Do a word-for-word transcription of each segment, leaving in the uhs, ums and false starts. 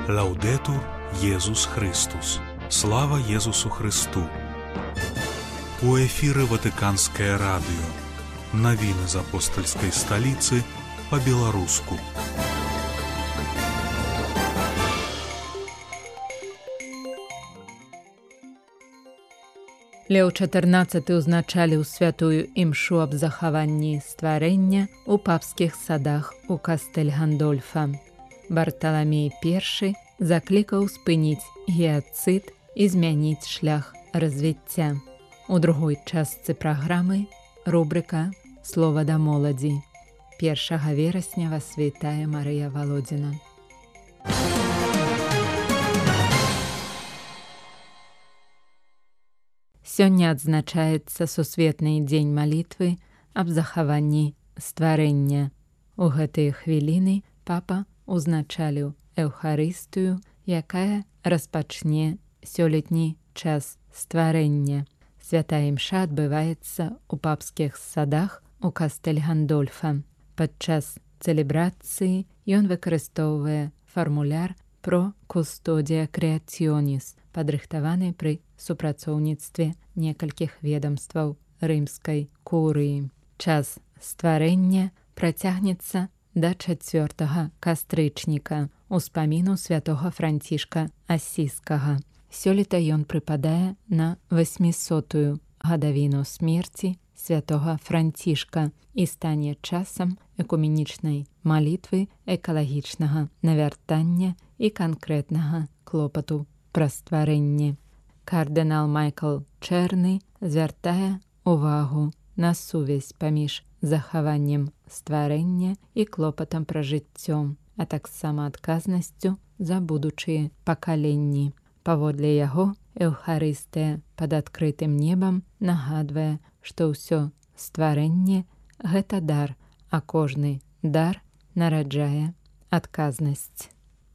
Лаўдэтур Езус Христус. Слава Езусу Христу. У эфіры Ватыканскае радыё. Навіны з апостальскай сталіцы па-беларуску. Леў чатырнаццаты ўзначаліў святую імшу аб захаванні стварэння ў папскіх садах у Кастэль Гандольфа. Барталамей першы заклікаў спыніць геацыд і змяніць шлях развіцця. У другой частцы праграмы рубрыка «Слова да моладзі». першага верасня вас вітае Марыя Валодзіна. Сёння адзначаецца Сусветны дзень малітвы аб захаванні стварэння. У гэтыя хвіліны папа узначаліў Эўхарыстыю, якая распачне сёлетні час стварэння. Святая імша адбываецца ў папскіх садах у Кастэль Гандольфа. Падчас цэлебрацыі ён выкарыстоўвае фармуляр «Про кустодія крэаціоніс», падрыхтаваны пры супрацоўніцтве некалькіх ведамстваў рымскай курыі. Час стварэння працягнецца да чацвёртага кастрычніка, успаміну святога Францішка Асіскага. Сёлета ён прыпадае на васьмісотую гадавіну смерці святога Францішка і стане часам экуменічнай малітвы, экалагічнага навяртання і канкрэтнага клопату пра стварэнне. Кардынал Майкл Чэрны звяртае увагу на сувязь паміж захаваннем стварэння і клопатам пра жыццё, а таксама адказнасцю за будучыя пакаленні. Паводле яго, Эўхарыстыя пад адкрытым небам нагадвае, што ўсё стварэнне – гэта дар, а кожны дар нараджае адказнасць.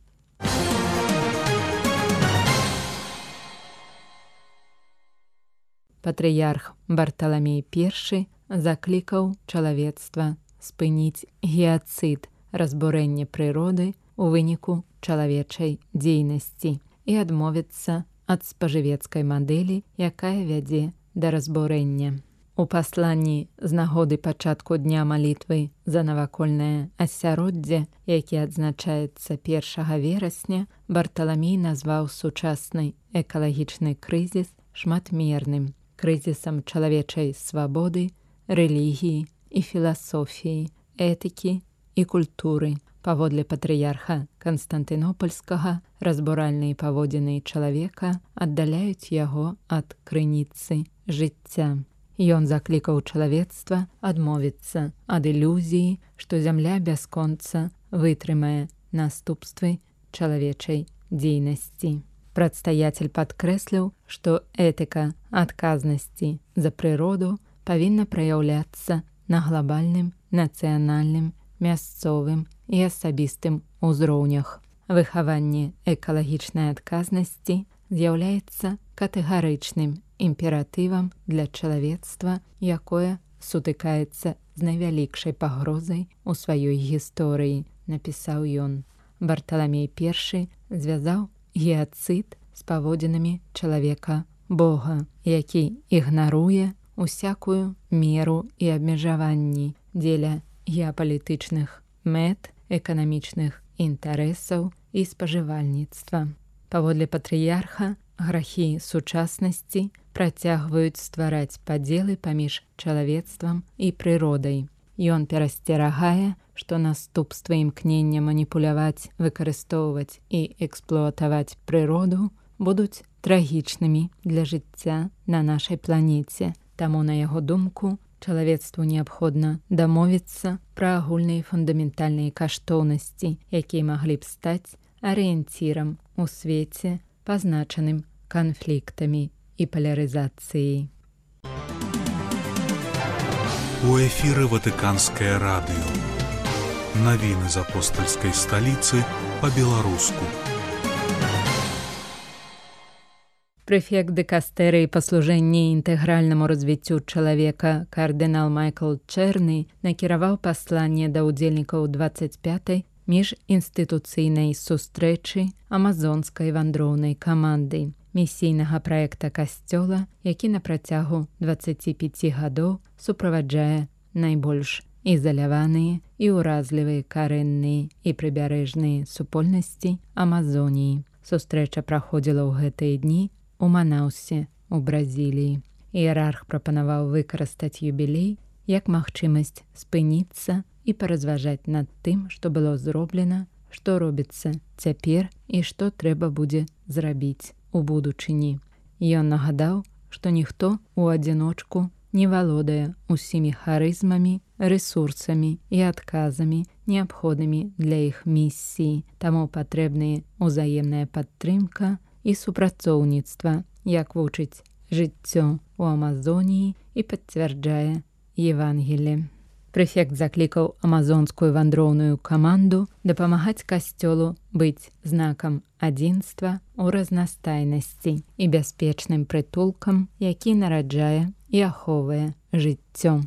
Патрыярх Барталамей першы заклікаў чалавецтва спыніць геацыд, разбурэнне прыроды ў выніку чалавечай дзейнасці і адмовіцца ад спажывецкай мадэлі, якая вядзе да разбурэння. У пасланні з нагоды пачатку дня малітвы за навакольнае асяроддзе, які адзначаецца першага верасня, Барталамей назваў сучасны экалагічны крызіс шматмерным крызісам чалавечай свабоды, рэлігіі і філасофіі, этыкі і культуры. Паводле патрыярха Канстантынопольскага, разбуральныя паводзіны чалавека аддаляюць яго ад крыніцы жыцця. Ён заклікаў чалавецтва адмовіцца ад ілюзіі, што зямля бясконца вытрымае наступствы чалавечай дзейнасці. Прадстаяцель падкрэсліў, што этыка адказнасці за прыроду павінна праяўляцца на глабальным, нацыянальным, мясцовым і асабістым узроўнях. Выхаванне экалагічнай адказнасці з'яўляецца катэгарычным імператывам для чалавецтва, якое сутыкаецца з найвялікшай пагрозай у сваёй гісторыі, напісаў ён. Барталамей першы звязаў геацыд з паводзінамі чалавека-бога, які ігнаруе усякую меру і абмежаванні дзеля геапалітычных мэт, эканамічных інтарэсаў і спажывальніцтва. Паводле патрыярха, грахі сучаснасці працягваюць ствараць падзелы паміж чалавецтвам і прыродай. Ён перасцерагае, што наступствы імкнення маніпуляваць, выкарыстоўваць і эксплуатаваць прыроду будуць трагічнымі для жыцця на нашай планеце. Таму, на яго думку, чалавецтву неабходна дамовіцца пра агульныя фундаментальныя каштоўнасці, якія маглі б стаць арыенцірам у свеце, пазначаным канфліктамі і палярызацыяй. У эфіры Ватыканскае радыё. Навіны з апостальскай сталіцы па-беларуску. Прэфект дыкастэрыі па служэнні інтэгральнаму развіццю чалавека кардынал Майкл Чэрны накіраваў пасланне да ўдзельнікаў дваццаць пятай міжінстытуцыйнай сустрэчы амазонскай вандроўнай каманды, місійнага праекта касцёла, які на працягу дваццаці пяці гадоў суправаджае найбольш ізаляваныя і ўразлівыя карэнныя і прыбярэжныя супольнасці Амазоніі. Сустрэча праходзіла ў гэтыя дні у Манаўсе, у Бразіліі. Іерарх прапанаваў выкарыстаць юбілей як магчымасць спыніцца і паразважаць над тым, што было зроблена, што робіцца цяпер і што трэба будзе зрабіць у будучыні. Ён нагадаў, што ніхто ў адзіночку не валодае усімі харызмамі, рэсурсамі і адказамі, неабходнымі для іх місіі, таму патрэбная ўзаемная падтрымка і супрацоўніцтва, як вучыць жыццё ў Амазоніі і пацвярджае Евангелле. Прэфект заклікаў амазонскую вандроўную каманду дапамагаць касцёлу быць знакам адзінства ў разнастайнасці і бяспечным прытулкам, які нараджае і ахоўвае жыццё.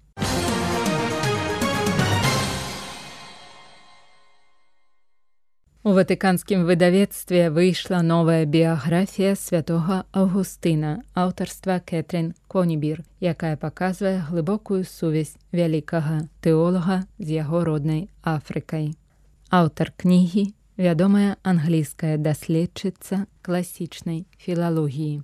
У ватыканскім выдавецтве выйшла новая біяграфія святога Аўгустына аўтарства Кэтрін Конібір, якая паказвае глыбокую сувязь вялікага тэолага з яго роднай Афрыкай. Аўтар кнігі – вядомая англійская даследчыца класічнай філалогіі.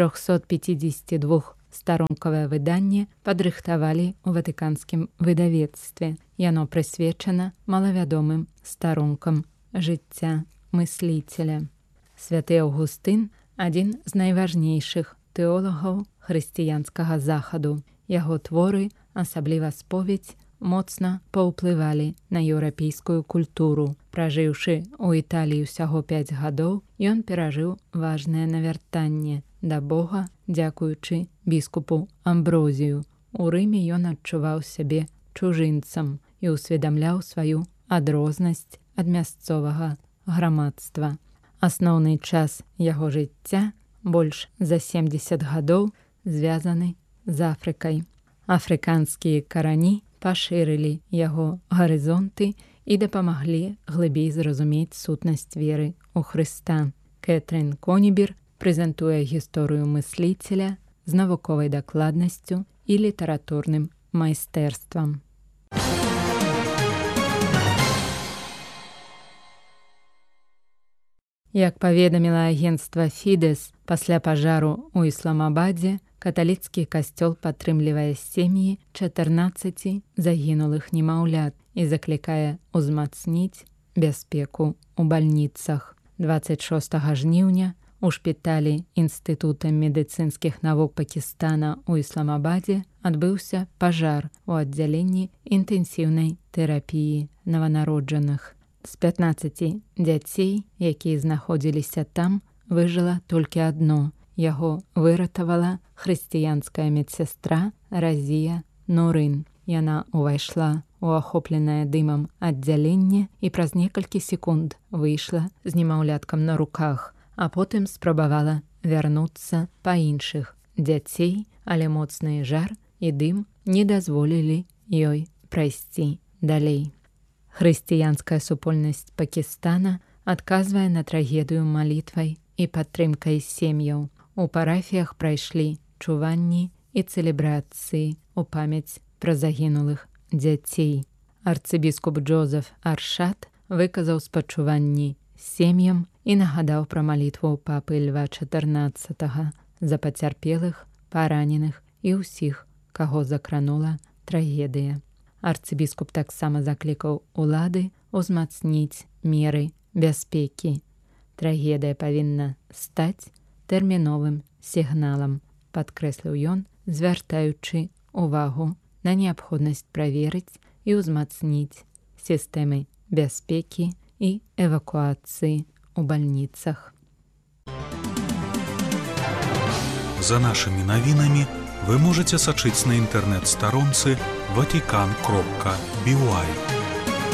трохсотпяцідзесятидвухстаронкавае выданне падрыхтавалі ў ватыканскім выдавецтве. Яно прысвечана малавядомым старонкам жыцця мысліцеля. Святы Аўгустын – адзін з найважнейшых тэолагаў хрысціянскага захаду. Яго творы, асабліва споведь, моцна паўплывалі на еўрапейскую культуру. Пражыўшы ў Італіі ўсяго пяць гадоў, ён перажыў важнае навяртанне да Бога, дзякуючы біскупу Амброзію. У Рыме ён адчуваў сябе чужынцам і ўсведамляў сваю адрознасць ад мясцовага грамадства. Асноўны час яго жыцця, больш за семдзесят гадоў, звязаны з Афрыкай. Афрыканскія карані пашырылі яго гарызонты і дапамаглі глыбей зразумець сутнасць веры ў Хрыста. Кэтрін Конібір прэзентуе гісторыю мысліцеля з навуковай дакладнасцю і літаратурным майстэрствам. Як паведаміла агенцтва Фідэс, пасля пажару ў Ісламабадзе каталіцкі касцёл падтрымлівае сем'і чатырнаццаці загінулых немаўлят і заклікае ўзмацніць бяспеку ў бальніцах. дваццаць шостага жніўня у шпіталі Інстытута медыцынскіх навук Пакістана ў Ісламабадзе адбыўся пажар у аддзяленні інтэнсіўнай тэрапіі нованароджаных. З пятнаццаці дзяцей, якія знаходзіліся там, выжыла толькі адно. Яго выратавала хрысціянская медсястра Разія Нурын. Яна ўвайшла ў ахопленае дымам аддзяленне і праз некалькі секунд выйшла з немаўляткам на руках, а потым спрабавала вярнуцца па іншых дзяцей, але моцны жар і дым не дазволілі ёй прайсці далей. Хрысціянская супольнасць Пакістана адказвае на трагедыю малітвай і падтрымкай сем'яў. У парафіях прайшлі чуванні і цэлебрацыі ў памяць пра загінулых дзяцей. Арцыбіскуп Джозеф Аршат выказаў спачуванні сем'ям і нагадаў пра малітву папы Льва чатырнаццатага за пацярпелых, параненых і ўсіх, каго закранула трагедыя. Арцыбіскуп таксама заклікаў улады ўзмацніць меры бяспекі. Трагедыя павінна стаць тэрміновым сігналам, падкрэсліў ён, звяртаючы увагу на неабходнасць праверыць і ўзмацніць сістэмы бяспекі і эвакуацыі ў бальніцах. За нашымі навінамі вы можете сачыць на інтэрнэт-старонцы ватикан кропка би уай.